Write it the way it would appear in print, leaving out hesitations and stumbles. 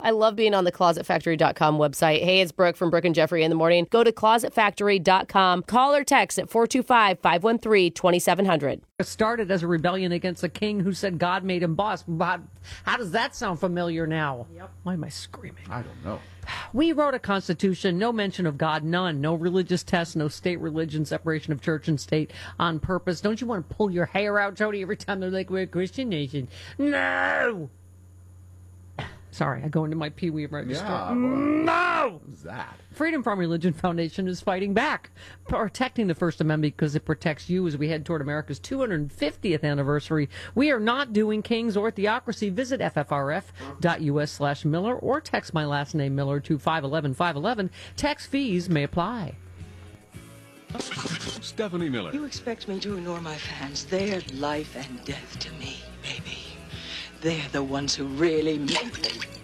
I love being on the ClosetFactory.com website. Hey, it's Brooke from Brooke and Jeffrey in the morning. Go to ClosetFactory.com. Call or text at 425-513-2700. It started as a rebellion against a king who said God made him boss. How does that sound familiar now? Yep. Why am I screaming? I don't know. We wrote a constitution, no mention of God, none. No religious tests, no state religion, separation of church and state on purpose. Don't you want to pull your hair out, Jody, every time they're like, we're a Christian nation? No! Sorry, I go into my Pee Wee register. Yeah, no! What is that? Freedom from Religion Foundation is fighting back, protecting the First Amendment because it protects you as we head toward America's 250th anniversary. We are not doing kings or theocracy. Visit ffrf.us/Miller or text my last name Miller to 511-511. Text fees may apply. Stephanie Miller. You expect me to ignore my fans? They're life and death to me, baby. They're the ones who really make me.